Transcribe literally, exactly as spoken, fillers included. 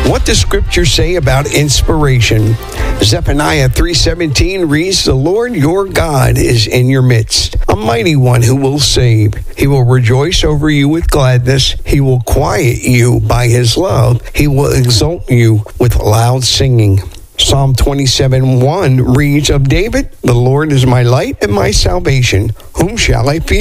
What does Scripture say about inspiration? Zephaniah three seventeen reads, "The Lord your God is in your midst, a mighty one who will save. He will rejoice over you with gladness. He will quiet you by his love. He will exalt you with loud singing." Psalm twenty-seven one reads of David, "The Lord is my light and my salvation. Whom shall I fear?